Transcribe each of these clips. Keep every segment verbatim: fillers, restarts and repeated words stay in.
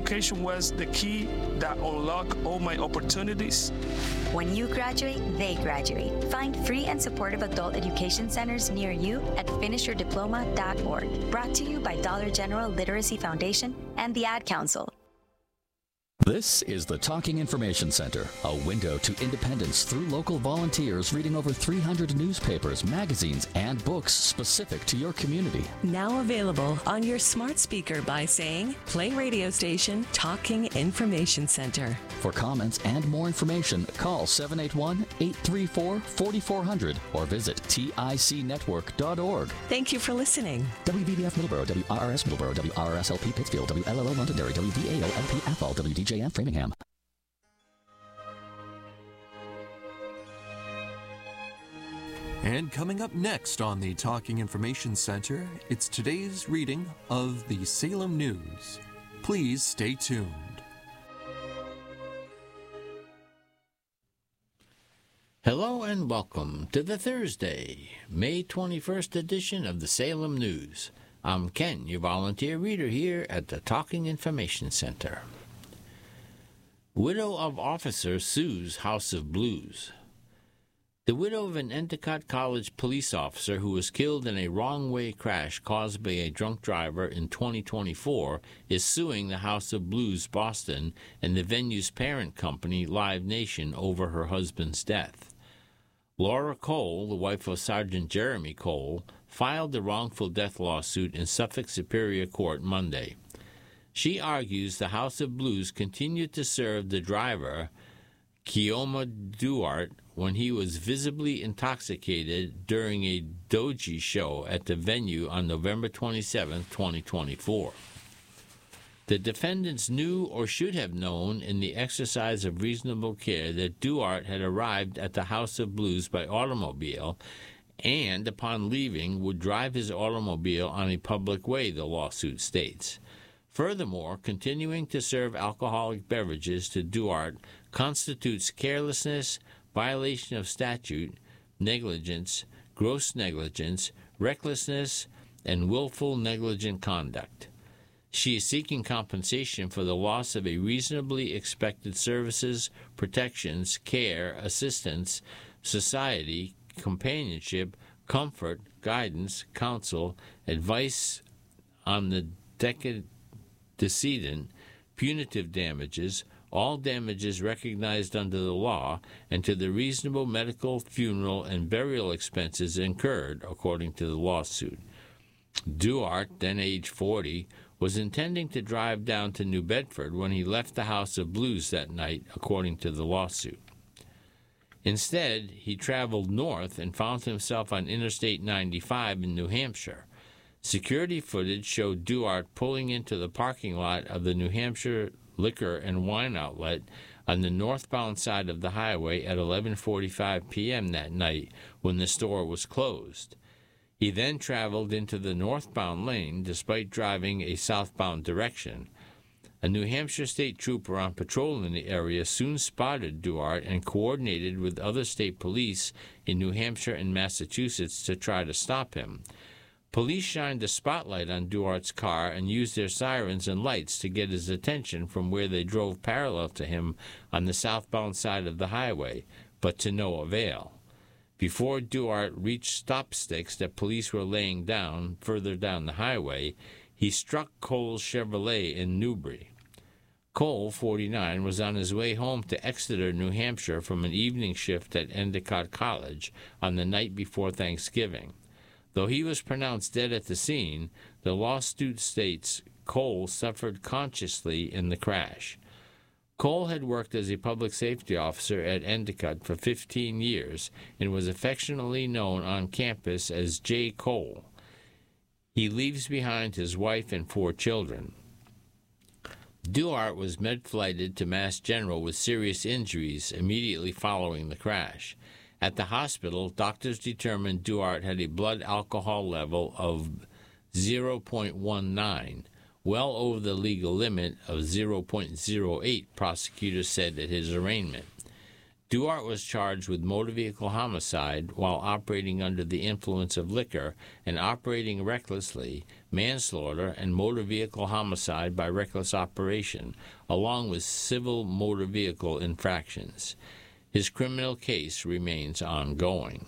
education was the key that unlocked all my opportunities. When you graduate, they graduate. Find free and supportive adult education centers near you at finish your diploma dot org. Brought to you by Dollar General Literacy Foundation and the Ad Council. This is the Talking Information Center, a window to independence through local volunteers reading over three hundred newspapers, magazines, and books specific to your community. Now available on your smart speaker by saying, play radio station Talking Information Center. For comments and more information, call seven eight one, eight three four, four four zero zero or visit tic network dot org. Thank you for listening. W B B F Middleborough, W R R S Middleborough, W R R S L P Pittsfield, W L L O Londonderry, W D A O L P Athol, W D J M Framingham. And coming up next on the Talking Information Center, it's today's reading of the Salem News. Please stay tuned. Hello and welcome to the Thursday, May twenty-first edition of the Salem News. I'm Ken, your volunteer reader here at the Talking Information Center. Widow of officer sues House of Blues. The widow of an Endicott College police officer who was killed in a wrong-way crash caused by a drunk driver in twenty twenty-four is suing the House of Blues Boston and the venue's parent company, Live Nation, over her husband's death. Laura Cole, the wife of Sergeant Jeremy Cole, filed the wrongful death lawsuit in Suffolk Superior Court Monday. She argues the House of Blues continued to serve the driver, Keoma Duarte, when he was visibly intoxicated during a doji show at the venue on November twenty-seventh, twenty twenty-four. The defendants knew or should have known in the exercise of reasonable care that Duarte had arrived at the House of Blues by automobile and, upon leaving, would drive his automobile on a public way, the lawsuit states. Furthermore, continuing to serve alcoholic beverages to Duarte constitutes carelessness, violation of statute, negligence, gross negligence, recklessness, and willful negligent conduct. She is seeking compensation for the loss of a reasonably expected services, protections, care, assistance, society, companionship, comfort, guidance, counsel, advice on the decad- decedent, punitive damages, all damages recognized under the law, and to the reasonable medical, funeral, and burial expenses incurred, according to the lawsuit. Duarte, then age forty, was intending to drive down to New Bedford when he left the House of Blues that night, according to the lawsuit. Instead, he traveled north and found himself on Interstate ninety-five in New Hampshire. Security footage showed Duarte pulling into the parking lot of the New Hampshire Liquor and Wine Outlet on the northbound side of the highway at eleven forty-five p.m. that night when the store was closed. He then traveled into the northbound lane despite driving a southbound direction. A New Hampshire state trooper on patrol in the area soon spotted Duarte and coordinated with other state police in New Hampshire and Massachusetts to try to stop him. Police shined a spotlight on Duarte's car and used their sirens and lights to get his attention from where they drove parallel to him on the southbound side of the highway, but to no avail. Before Duarte reached stop sticks that police were laying down further down the highway, he struck Cole's Chevrolet in Newbury. Cole, forty-nine, was on his way home to Exeter, New Hampshire from an evening shift at Endicott College on the night before Thanksgiving. Though he was pronounced dead at the scene, the lawsuit states Cole suffered consciously in the crash. Cole had worked as a public safety officer at Endicott for fifteen years and was affectionately known on campus as J. Cole. He leaves behind his wife and four children. Duarte was med-flighted to Mass General with serious injuries immediately following the crash. At the hospital, doctors determined Duarte had a blood alcohol level of zero point one nine, well over the legal limit of zero point zero eight, prosecutors said at his arraignment. Duarte was charged with motor vehicle homicide while operating under the influence of liquor and operating recklessly, manslaughter, and motor vehicle homicide by reckless operation, along with civil motor vehicle infractions. His criminal case remains ongoing.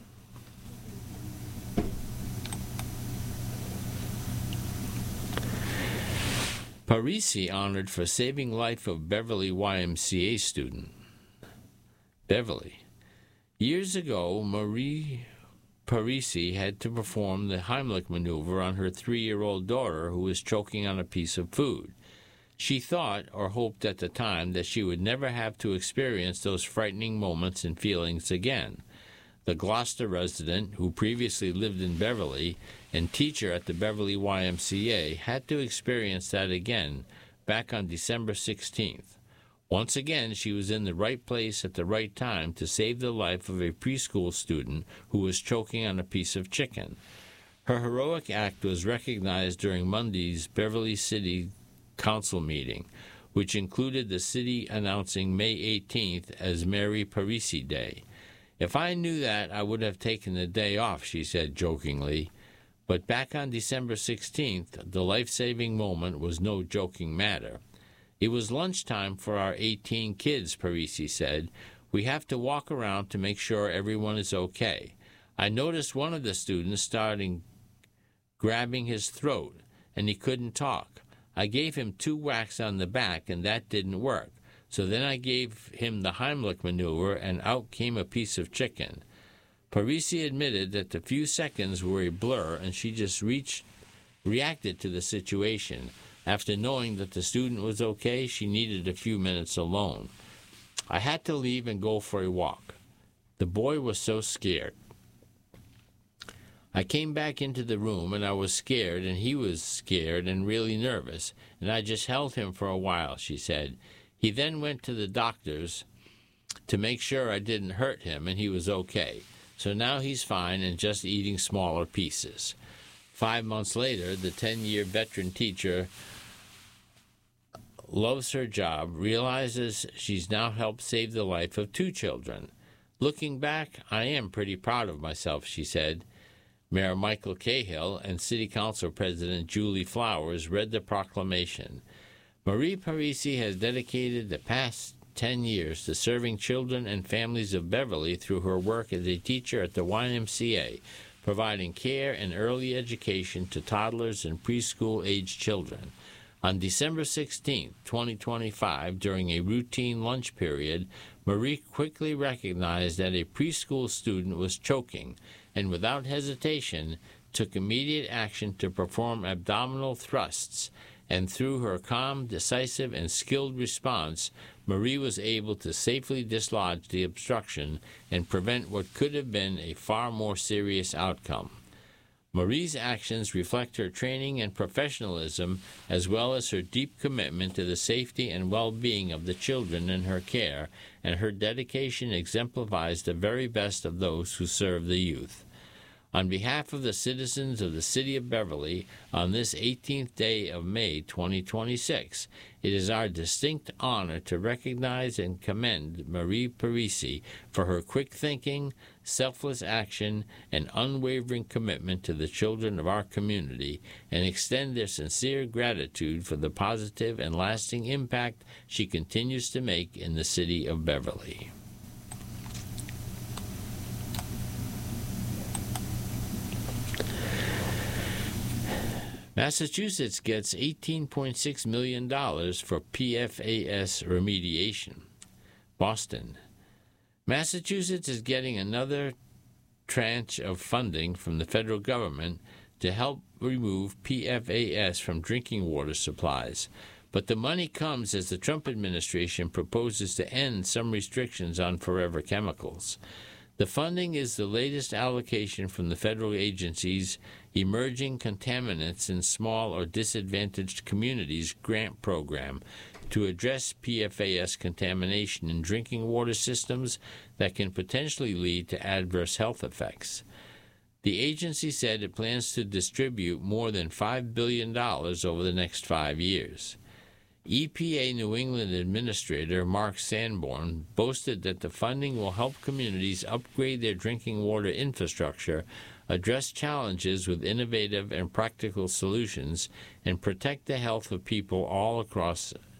Parisi honored for saving life of Beverly Y M C A student. Beverly. Years ago, Marie Parisi had to perform the Heimlich maneuver on her three-year-old daughter who was choking on a piece of food. She thought, or hoped at the time, that she would never have to experience those frightening moments and feelings again. The Gloucester resident, who previously lived in Beverly and teacher at the Beverly Y M C A, had to experience that again back on December sixteenth. Once again, she was in the right place at the right time to save the life of a preschool student who was choking on a piece of chicken. Her heroic act was recognized during Monday's Beverly City Council meeting, which included the city announcing May eighteenth as Mary Parisi Day. "If I knew that, I would have taken the day off," she said jokingly. But back on December sixteenth, the life-saving moment was no joking matter. "It was lunchtime for our eighteen kids," Parisi said. "We have to walk around to make sure everyone is okay. I noticed one of the students starting grabbing his throat, and he couldn't talk. I gave him two whacks on the back, and that didn't work. So then I gave him the Heimlich maneuver, and out came a piece of chicken." Parisi admitted that the few seconds were a blur, and she just reached, reacted to the situation. After knowing that the student was okay, she needed a few minutes alone. "I had to leave and go for a walk. The boy was so scared. I came back into the room, and I was scared, and he was scared and really nervous, and I just held him for a while," she said. "He then went to the doctors to make sure I didn't hurt him, and he was okay. So now he's fine and just eating smaller pieces." Five months later, the ten-year veteran teacher loves her job, realizes she's now helped save the life of two children. "Looking back, I am pretty proud of myself," she said. Mayor Michael Cahill and City Council President Julie Flowers read the proclamation. Marie Parisi has dedicated the past ten years to serving children and families of Beverly through her work as a teacher at the Y M C A, providing care and early education to toddlers and preschool-aged children. On December sixteenth, twenty twenty-five, during a routine lunch period, Marie quickly recognized that a preschool student was choking and, without hesitation, took immediate action to perform abdominal thrusts, and through her calm, decisive, and skilled response, Marie was able to safely dislodge the obstruction and prevent what could have been a far more serious outcome. Marie's actions reflect her training and professionalism, as well as her deep commitment to the safety and well-being of the children in her care, and her dedication exemplifies the very best of those who serve the youth. On behalf of the citizens of the City of Beverly, on this eighteenth day of May twenty twenty-six, it is our distinct honor to recognize and commend Marie Parisi for her quick thinking, selfless action, and unwavering commitment to the children of our community, and extend their sincere gratitude for the positive and lasting impact she continues to make in the City of Beverly. Massachusetts gets eighteen point six million dollars for P F A S remediation. Boston. Massachusetts is getting another tranche of funding from the federal government to help remove P F A S from drinking water supplies. But the money comes as the Trump administration proposes to end some restrictions on forever chemicals. The funding is the latest allocation from the federal agency's Emerging Contaminants in Small or Disadvantaged Communities grant program to address P F A S contamination in drinking water systems that can potentially lead to adverse health effects. The agency said it plans to distribute more than five billion dollars over the next five years. E P A New England Administrator Mark Sanborn boasted that the funding will help communities upgrade their drinking water infrastructure, address challenges with innovative and practical solutions, and protect the health of people all across